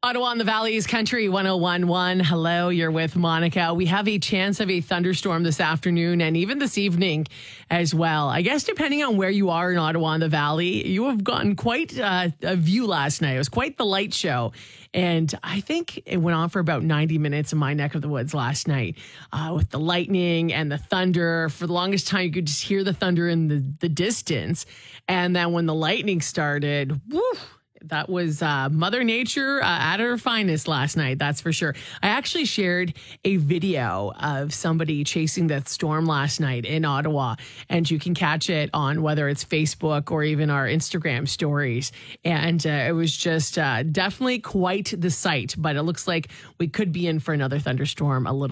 Ottawa on the Valley's Country 1011. Hello, you're with Monica. We have a chance of a thunderstorm this afternoon and even this evening as well. I guess depending on where you are in Ottawa on the Valley, you have gotten quite a view last night. It was quite the light show. And I think it went on for about 90 minutes in my neck of the woods last night with the lightning and the thunder. For the longest time, you could just hear the thunder in the distance. And then when the lightning started, woo, that was Mother Nature at her finest last night, that's for sure. I actually shared a video of somebody chasing that storm last night in Ottawa, and you can catch it on whether it's Facebook or even our Instagram stories. And it was just definitely quite the sight, but it looks like we could be in for another thunderstorm a little